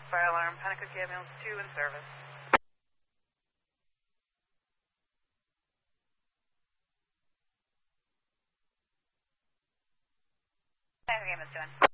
fire alarm. Panacook Ambulance 2 in service. Panacook Ambulance 2 in.